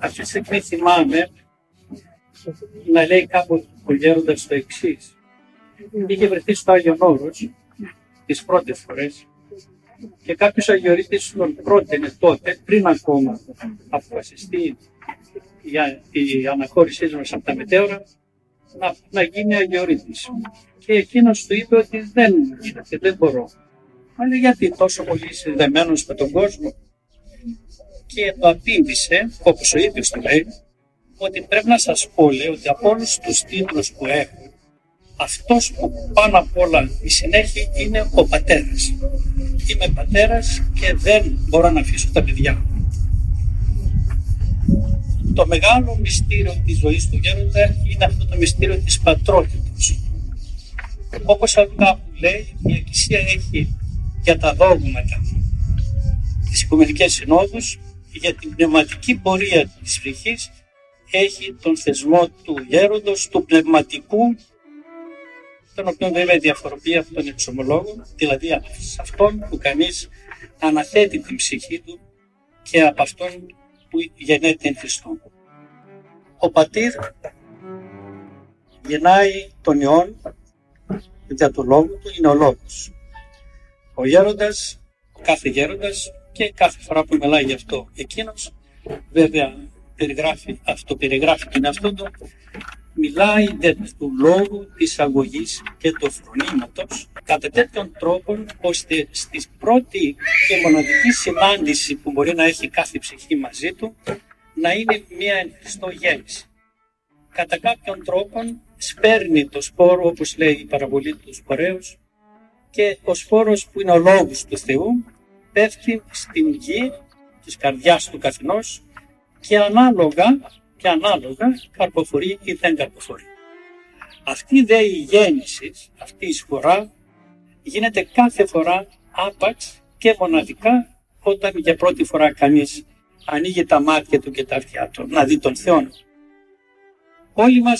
Αυτή τη στιγμή θυμάμαι να λέει κάποτε ο γέροντας το εξής. Είχε βρεθεί στο Άγιον Όρος τις πρώτες φορές και κάποιος αγιορείτης τον πρότεινε τότε, πριν ακόμα αποφασιστεί η αναχώρησή μας από τα μετέωρα, να γίνει αγιορείτης. Και εκείνος του είπε ότι δεν γίνεται, δεν μπορώ. Αλλά γιατί τόσο πολύ είσαι δεμένος με τον κόσμο? Και το απήντησε, όπως ο ίδιος το λέει, ότι πρέπει να σας πω, λέει, ότι από όλους τους τίτλους που έχω, αυτός που πάνω απ' όλα η συνέχεια είναι ο πατέρας. Είμαι πατέρας και δεν μπορώ να αφήσω τα παιδιά μου. Το μεγάλο μυστήριο της ζωής του γέροντα είναι αυτό το μυστήριο της πατρότητας. Όπως κάπου λέει, η Εκκλησία έχει για τα δόγματα τις Οικουμενικές Συνόδους, για την πνευματική πορεία της ψυχής, έχει τον θεσμό του γέροντος, του πνευματικού, τον οποίο βέβαια διαφοροποιεί από τον εξομολόγο, δηλαδή σε αυτόν που κανείς αναθέτει την ψυχή του και από αυτόν που γεννέται εν Χριστώ. Ο πατήρ γεννάει τον Υιόν, για το λόγο του είναι ο λόγος. Ο γέροντας, κάθε γέροντας και κάθε φορά που μιλάει γι' αυτό εκείνος, βέβαια περιγράφει τον εαυτό του, μιλάει του λόγου, της αγωγής και του φρονήματος κατά τέτοιον τρόπο ώστε στη πρώτη και μοναδική συνάντηση που μπορεί να έχει κάθε ψυχή μαζί του να είναι μια εν Χριστώ γέννηση. Κατά κάποιον τρόπο σπέρνει το σπόρο, όπως λέει η παραβολή του σπορέως, και ο σπόρος που είναι ο λόγος του Θεού πέφτει στην γη της καρδιάς του καθενός και ανάλογα καρποφορεί ή δεν καρποφορεί. Αυτή δε η γέννηση, αυτή η σφορά γίνεται κάθε φορά άπαξ και μοναδικά όταν για πρώτη φορά κανείς ανοίγει τα μάτια του και τα αυτιά του να δει τον Θεό. Όλοι μας